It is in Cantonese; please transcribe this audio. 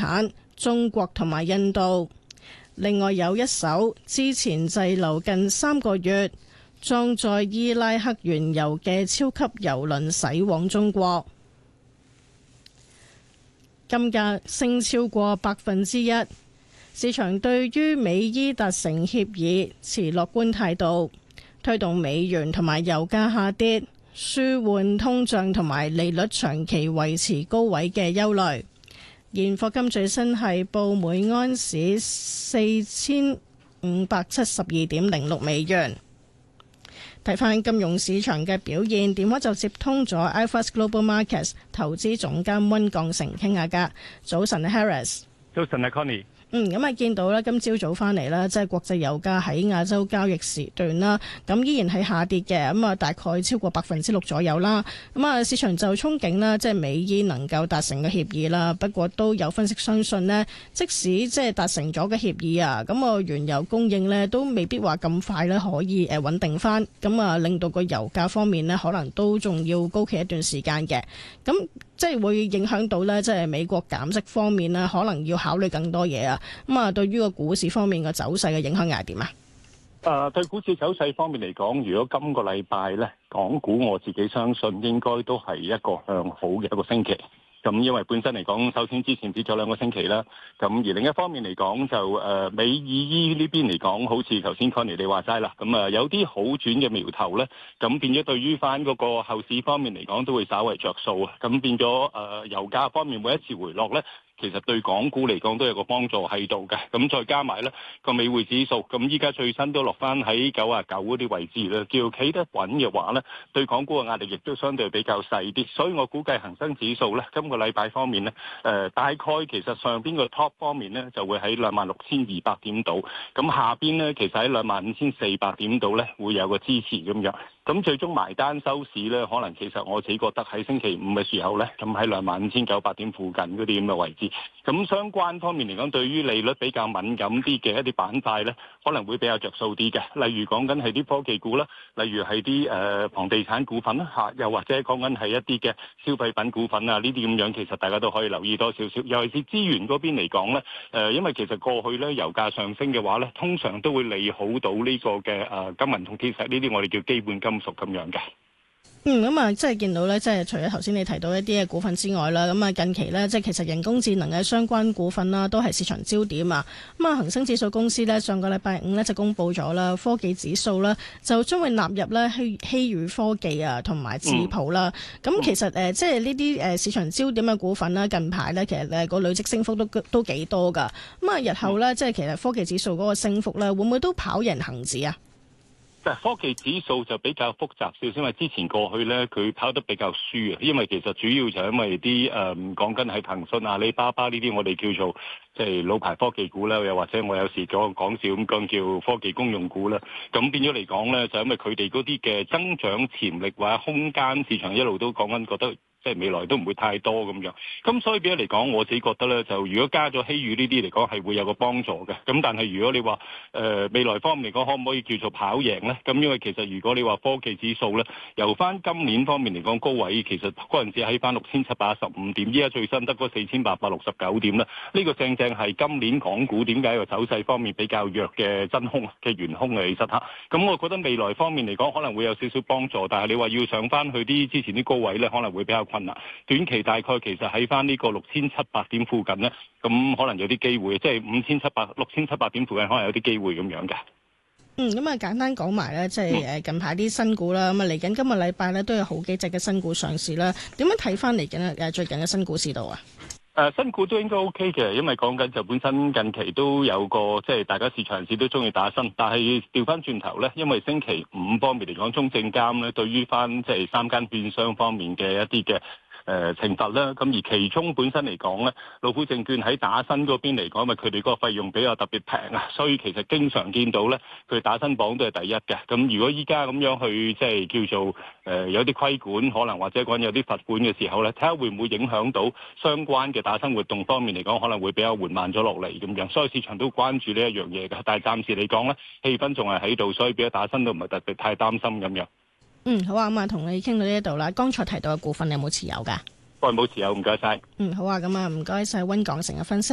坦、中國同埋印度。另外有一艘之前滯留近3個月，裝載伊拉克原油嘅超級油輪駛往中國。金價升超過1%，市場對於美伊達成協議持樂觀態度，推動美元同埋油價下跌，舒緩通脹同埋利率長期維持高位嘅憂慮。現貨金最新係報每安士4572.06美元。睇返金融市場嘅表現，電話就接通咗 iFAST Global Markets 投資總監溫鋼城傾下㗎。早晨 Harris。 早晨啊 Connie。 咁啊見到咧，今朝早翻嚟啦，即係國際油價喺亞洲交易時段啦，咁依然係下跌嘅，咁啊大概超過6%左右啦。咁啊市場就憧憬啦，即係美伊能夠達成嘅協議啦。不過都有分析相信呢，即使即係達成咗嘅協議啊，咁啊原油供應呢都未必話咁快咧可以穩定翻，咁啊令到個油價方面呢，可能都仲要高企一段時間嘅。咁即係會影響到呢，即係美國減息方面呢，可能要考慮更多嘢啊。咁啊，對於個股市方面嘅走勢嘅影響又係點啊？ 對股市走勢方面嚟講，如果今個禮拜咧，港股我自己相信應該都係一個向好嘅一個星期。咁因為本身嚟講，首先之前跌咗2個星期啦。咁而另一方面嚟講，就美伊呢邊嚟講，好似頭先 Connie 你話齋啦。咁有啲好轉嘅苗頭咧，咁變咗對於翻嗰個後市方面嚟講，都會稍為着數啊。咁變咗油價方面每一次回落咧，其實對港股嚟講都有個幫助喺度嘅，咁再加埋咧個美匯指數，咁依家最新都落翻喺99嗰啲位置啦，叫企得穩嘅話咧，對港股嘅壓力亦都相對比較細啲，所以我估計恒生指數咧今個禮拜方面咧，大概其實上邊個 top 方面咧就會喺26,200點度，咁下邊咧其實喺25,400點度咧會有個支持咁樣。咁最終埋單收市咧，可能其實我自己覺得喺星期五嘅時候咧，咁喺25,900點附近嗰啲咁嘅位置。咁相關方面嚟講，對於利率比較敏感啲嘅一啲板塊咧，可能會比較着數啲嘅。例如講緊係啲科技股啦，例如係啲房地產股份啦嚇，又或者講緊係一啲嘅消費品股份啊，呢啲咁樣其實大家都可以留意多少少。尤其是資源嗰邊嚟講咧，因為其實過去咧油價上升嘅話咧，通常都會利好到呢個嘅金銀同鐵石呢啲我哋叫基本金屬咁樣嘅。 咁啊，即係見到咧，即係除咗頭先你提到一啲嘅股份之外啦，咁啊近期咧，即係其實人工智能嘅相關股份啦，都係市場焦點啊。咁啊，恒生指數公司咧，上個禮拜五咧就公布咗啦，科技指數啦，就將會納入咧希宇科技啊，同埋智譜啦。咁其實即係呢啲市場焦點嘅股份啦，近排咧其實個累積升幅都幾多噶。咁啊，日後咧即係其實科技指數嗰個升幅咧，會唔會都跑贏恒指啊？ 科技指數就比較複雜少少，因為之前過去咧佢跑得比較輸啊，因為其實主要就因為啲講緊係騰訊、阿里巴巴呢啲我哋叫做即係老牌科技股啦，又或者我有時講笑咁講叫科技公用股啦，咁變咗嚟講咧，就因為佢哋嗰啲嘅增長潛力或者空間，市場一路都講緊覺得即係未來都唔會太多咁樣，咁所以變咗嚟講，我自己覺得咧，就如果加咗希宇呢啲嚟講係會有個幫助嘅。咁但係如果你話未來方面嚟講，可唔可以叫做跑贏咧？咁因為其實如果你話科技指數咧，由翻今年方面嚟講高位，其實嗰陣時喺翻6,715點，依家最新得嗰4,869點啦。呢個正正係今年港股點解個走勢方面比較弱嘅真空嘅元兇嘅其實嚇。咁我覺得未來方面嚟講可能會有少少幫助，但係你話要上翻去啲之前啲高位咧，可能會比較困難。短期大概其實喺翻呢個6,700點附近咧，咁可能有啲機會，即係6,700點附近可能有啲機會咁樣嘅。 咁啊簡單講埋咧，即係近排啲新股啦，咁啊嚟緊今個禮拜咧都有好幾隻嘅新股上市啦。點樣睇翻嚟緊最近嘅新股市道啊？ 新股都應該 OK 嘅，因為講緊就本身近期都有個即係大家市場人士都中意打新，但係調翻轉頭咧，因為星期五方面嚟講，中證監咧對於翻即係3間券商方面嘅一啲嘅懲罰啦，咁而其中本身嚟講咧，老虎證券喺打新嗰邊嚟講，因為佢哋嗰個費用比較特別平啊，所以其實經常見到咧，佢打新榜都係第一嘅。咁如果依家咁樣去即係叫做有啲規管，可能或者講有啲罰款嘅時候咧，睇下會唔會影響到相關嘅打新活動方面嚟講，可能會比較緩慢咗落嚟咁樣。所以市場都關注呢一樣嘢嘅，但係暫時嚟講咧，氣氛仲係喺度，所以比較打新都唔係特別太擔心咁樣。 好啊，咁啊，同你傾到呢一度啦。剛才提到嘅股份，你有冇持有㗎？ 我冇持有，唔該晒。 好啊，咁啊，唔該晒溫鋼城嘅分析。